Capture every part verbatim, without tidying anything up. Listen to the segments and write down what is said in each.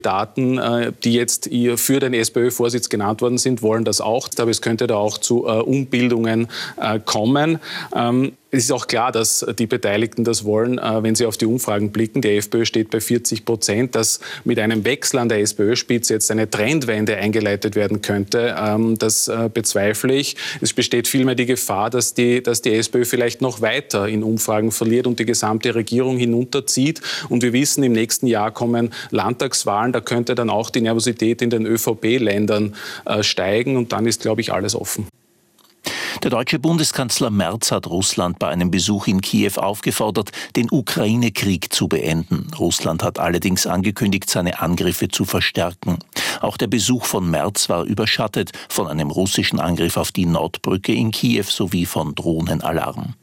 Daten, die jetzt für den SPÖ-Vorsitz genannt worden sind, wollen das auch. Aber es könnte da auch zu Umbildungen kommen. Es ist auch klar, dass die Beteiligten das wollen, wenn sie auf die Umfragen blicken. Die FPÖ steht bei vierzig Prozent, dass mit einem Wechsel an der SPÖ-Spitze jetzt eine Trendwende eingeleitet werden könnte. Das bezweifle ich. Es besteht vielmehr die Gefahr, dass die, dass die SPÖ vielleicht noch weiter in Umfragen verliert und die gesamte Regierung hinunterzieht. Und wir wissen, im nächsten Jahr kommen Landtagswahlen. Da könnte dann auch die Nervosität in den ÖVP-Ländern steigen. Und dann ist, glaube ich, alles offen. Der deutsche Bundeskanzler Merz hat Russland bei einem Besuch in Kiew aufgefordert, den Ukraine-Krieg zu beenden. Russland hat allerdings angekündigt, seine Angriffe zu verstärken. Auch der Besuch von Merz war überschattet von einem russischen Angriff auf die Nordbrücke in Kiew sowie von Drohnenalarm.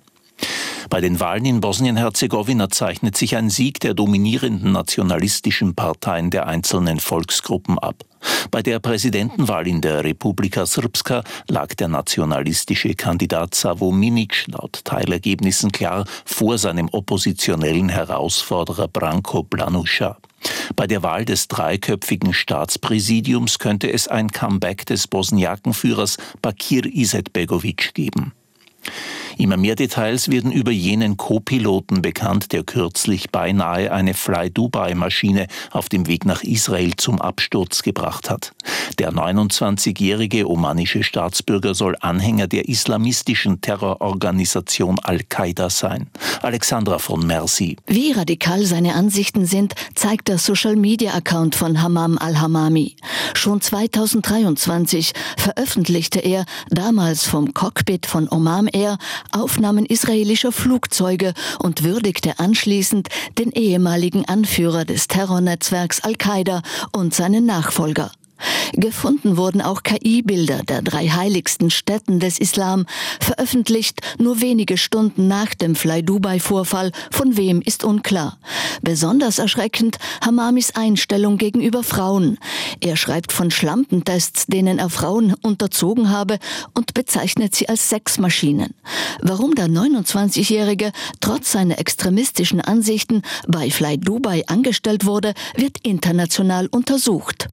Bei den Wahlen in Bosnien-Herzegowina zeichnet sich ein Sieg der dominierenden nationalistischen Parteien der einzelnen Volksgruppen ab. Bei der Präsidentenwahl in der Republika Srpska lag der nationalistische Kandidat Savo Minic laut Teilergebnissen klar vor seinem oppositionellen Herausforderer Branko Blanuša. Bei der Wahl des dreiköpfigen Staatspräsidiums könnte es ein Comeback des Bosniakenführers Bakir Izetbegović geben. Immer mehr Details werden über jenen Co-Piloten bekannt, der kürzlich beinahe eine Fly-Dubai-Maschine auf dem Weg nach Israel zum Absturz gebracht hat. Der neunundzwanzigjährige omanische Staatsbürger soll Anhänger der islamistischen Terrororganisation Al-Qaida sein. Alexandra von Mersi. Wie radikal seine Ansichten sind, zeigt der Social-Media-Account von Hammam al-Hammami. Schon zweitausenddreiundzwanzig veröffentlichte er, damals vom Cockpit von Oman Air, Aufnahmen israelischer Flugzeuge und würdigte anschließend den ehemaligen Anführer des Terrornetzwerks Al-Qaida und seinen Nachfolger. Gefunden wurden auch K I-Bilder der drei heiligsten Stätten des Islam, veröffentlicht nur wenige Stunden nach dem Fly-Dubai-Vorfall, von wem ist unklar. Besonders erschreckend Hammamis Einstellung gegenüber Frauen. Er schreibt von Schlampentests, denen er Frauen unterzogen habe, und bezeichnet sie als Sexmaschinen. Warum der neunundzwanzigjährige trotz seiner extremistischen Ansichten bei Fly-Dubai angestellt wurde, wird international untersucht.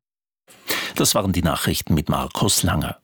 Das waren die Nachrichten mit Markus Langer.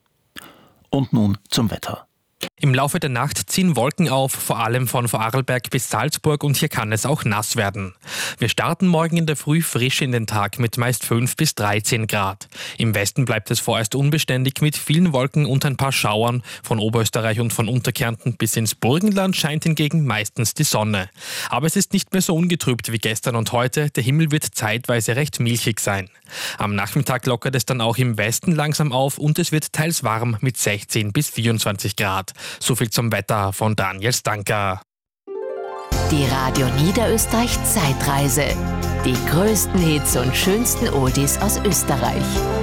Und nun zum Wetter. Im Laufe der Nacht ziehen Wolken auf, vor allem von Vorarlberg bis Salzburg, und hier kann es auch nass werden. Wir starten morgen in der Früh frisch in den Tag mit meist fünf bis dreizehn Grad. Im Westen bleibt es vorerst unbeständig mit vielen Wolken und ein paar Schauern. Von Oberösterreich und von Unterkärnten bis ins Burgenland scheint hingegen meistens die Sonne. Aber es ist nicht mehr so ungetrübt wie gestern und heute. Der Himmel wird zeitweise recht milchig sein. Am Nachmittag lockert es dann auch im Westen langsam auf und es wird teils warm mit sechzehn bis vierundzwanzig Grad. So viel zum Wetter von Daniel Stanker. Die Radio Niederösterreich Zeitreise. Die größten Hits und schönsten Oldies aus Österreich.